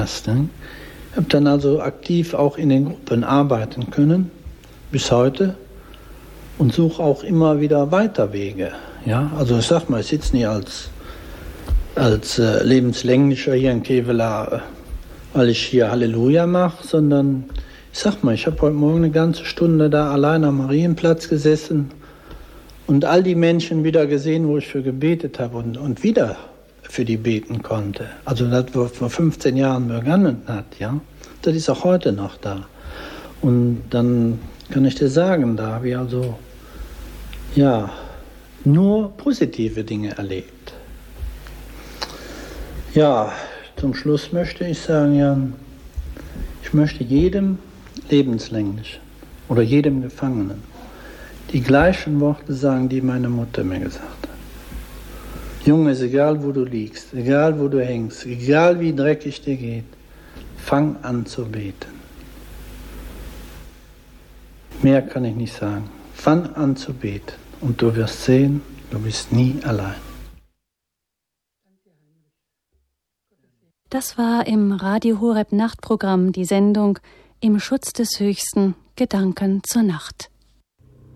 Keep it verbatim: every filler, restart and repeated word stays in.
hast. Ne? Ich habe dann also aktiv auch in den Gruppen arbeiten können, bis heute, und suche auch immer wieder weiter Wege. Ja? Also ich sag mal, ich sitze nicht als, als äh, Lebenslänglicher hier in Kevela, weil ich hier Halleluja mache, sondern ich sag mal, ich habe heute Morgen eine ganze Stunde da allein am Marienplatz gesessen und all die Menschen wieder gesehen, wo ich für gebetet habe und, und wieder für die beten konnte. Also das, was vor fünfzehn Jahren begonnen hat, ja, das ist auch heute noch da. Und dann kann ich dir sagen, da habe ich also, ja, nur positive Dinge erlebt. Ja, zum Schluss möchte ich sagen, Jan, ich möchte jedem lebenslänglich oder jedem Gefangenen die gleichen Worte sagen, die meine Mutter mir gesagt hat. Junge, ist egal, wo du liegst, egal, wo du hängst, egal, wie dreckig dir geht, fang an zu beten. Mehr kann ich nicht sagen. Fang an zu beten und du wirst sehen, du bist nie allein. Das war im Radio Horeb Nachtprogramm die Sendung Im Schutz des Höchsten, Gedanken zur Nacht.